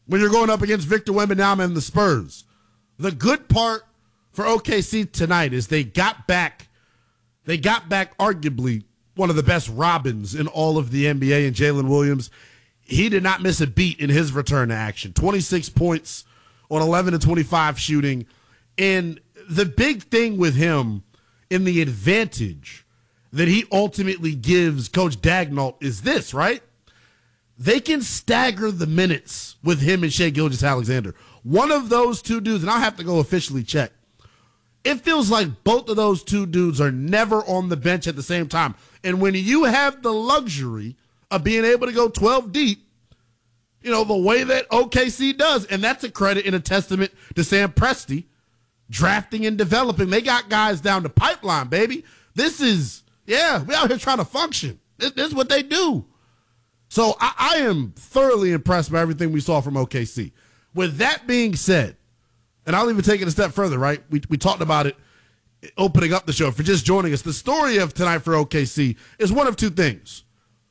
when you're going up against Victor Wembanyama and the Spurs. The good part for OKC tonight is they got back arguably one of the best Robins in all of the NBA in Jalen Williams. He did not miss a beat in his return to action. 26 points on 11 to 25 shooting. And the big thing with him in the advantage that he ultimately gives Coach Daigneault is this, right? They can stagger the minutes with him and Shai Gilgeous-Alexander. One of those two dudes, and I'll have to go officially check, it feels like both of those two dudes are never on the bench at the same time. And when you have the luxury of being able to go 12 deep, you know, the way that OKC does, and that's a credit and a testament to Sam Presti, drafting and developing. They got guys down the pipeline, baby. This is, we out here trying to function. This is what they do. So I am thoroughly impressed by everything we saw from OKC. With that being said, and I'll even take it a step further, right? We talked about it opening up the show. For just joining us, the story of tonight for OKC is one of two things.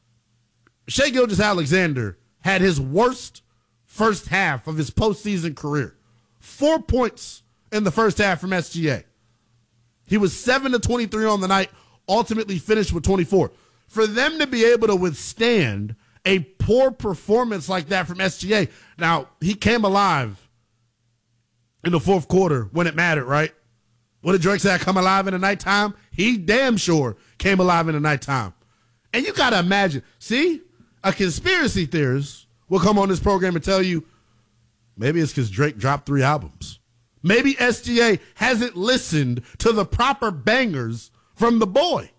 Shai Gilgeous-Alexander had his worst first half of his postseason career. 4 points in the first half from SGA. He was 7 to 23 on the night, ultimately finished with 24. For them to be able to withstand a poor performance like that from SGA, now, he came alive in the fourth quarter when it mattered, right? What did Drake say? Come alive in the nighttime? He damn sure came alive in the nighttime. And you got to imagine, see, a conspiracy theorist will come on this program and tell you maybe it's because Drake dropped 3 albums. Maybe SGA hasn't listened to the proper bangers from the boy.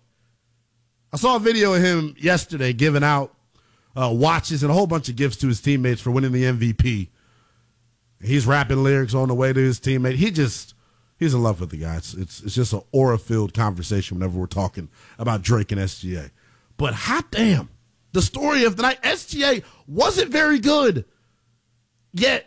I saw a video of him yesterday giving out watches and a whole bunch of gifts to his teammates for winning the MVP. He's rapping lyrics on the way to his teammate. He's in love with the guy. It's just an aura-filled conversation whenever we're talking about Drake and SGA. But hot damn, the story of the night, SGA wasn't very good, yet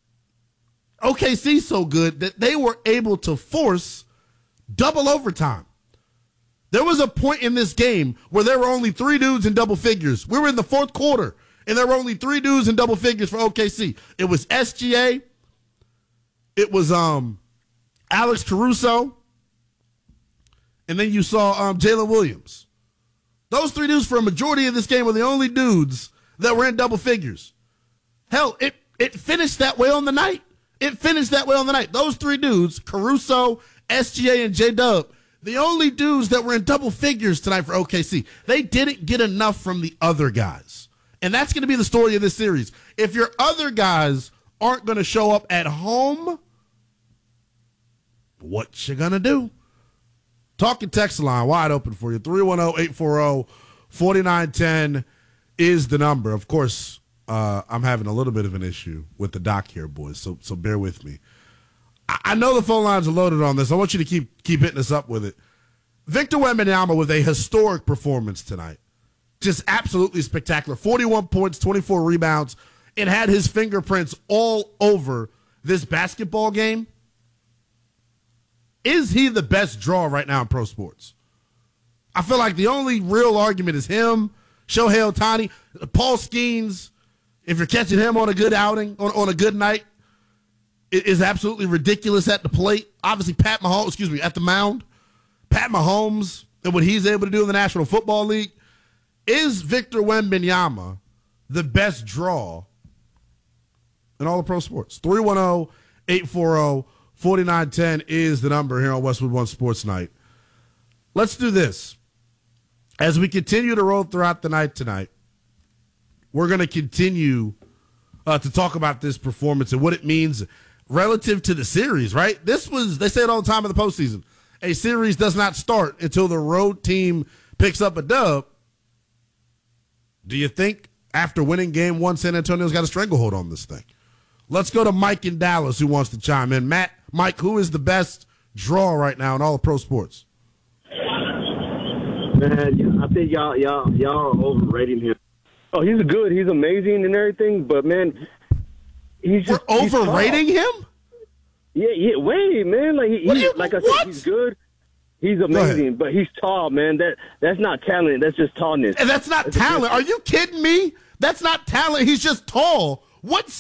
OKC so good that they were able to force double overtime. There was a point in this game where there were only 3 dudes in double figures. We were in the fourth quarter, and there were only 3 dudes in double figures for OKC. It was SGA. It was Alex Caruso. And then you saw Jalen Williams. Those 3 dudes for a majority of this game were the only dudes that were in double figures. Hell, it finished that way on the night. Those 3 dudes, Caruso, SGA, and J-Dub, the only dudes that were in double figures tonight for OKC. They didn't get enough from the other guys. And that's going to be the story of this series. If your other guys aren't going to show up at home, what you going to do? Talking text line, wide open for you. 310-840-4910 is the number. Of course, I'm having a little bit of an issue with the doc here, boys, so bear with me. I know the phone lines are loaded on this. I want you to keep hitting us up with it. Victor Wembanyama with a historic performance tonight. Just absolutely spectacular. 41 points, 24 rebounds, and had his fingerprints all over this basketball game. Is he the best draw right now in pro sports? I feel like the only real argument is him, Shohei Ohtani, Paul Skeens. If you're catching him on a good outing, on a good night, it is absolutely ridiculous at the plate. Obviously, at the mound. Pat Mahomes and what he's able to do in the National Football League. Is Victor Wembanyama the best draw in all of pro sports? 310-840-4910 is the number here on Westwood One Sports Night. Let's do this. As we continue to roll throughout the night tonight, we're going to continue to talk about this performance and what it means relative to the series, right? They say it all the time in the postseason. A series does not start until the road team picks up a dub. Do you think after winning game 1, San Antonio's got a stranglehold on this thing? Let's go to Mike in Dallas who wants to chime in. Mike, who is the best draw right now in all of pro sports? Man, I think y'all are overrating him. Oh, he's amazing and everything, but man, we're overrating him? Yeah. Wait, man. Like I said, he's good. He's amazing, but he's tall, man. That's not talent. That's just tallness. And that's not talent. Are you kidding me? That's not talent. He's just tall. What